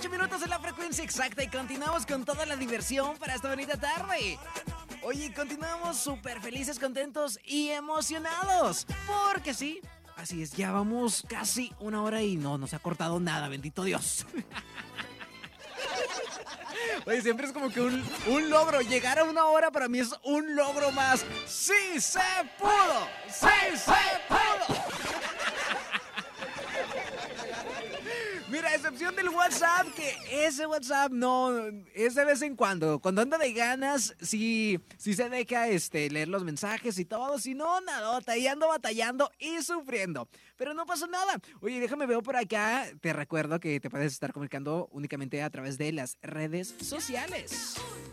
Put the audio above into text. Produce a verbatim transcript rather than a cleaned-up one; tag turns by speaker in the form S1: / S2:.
S1: ocho minutos en la frecuencia exacta y continuamos con toda la diversión para esta bonita tarde. Oye, continuamos súper felices, contentos y emocionados. Porque sí, así es, ya vamos casi una hora y no nos ha cortado nada, bendito Dios. Oye, siempre es como que un, un logro. Llegar a una hora para mí es un logro más. ¡Sí se pudo! ¡Sí se pudo! Mira, a excepción del WhatsApp, que ese WhatsApp no es de vez en cuando. Cuando anda de ganas, sí, sí se deja este, leer los mensajes y todo. Si no, nadota, ahí ando batallando y sufriendo. Pero no pasa nada. Oye, déjame ver por acá. Te recuerdo que te puedes estar comunicando únicamente a través de las redes sociales.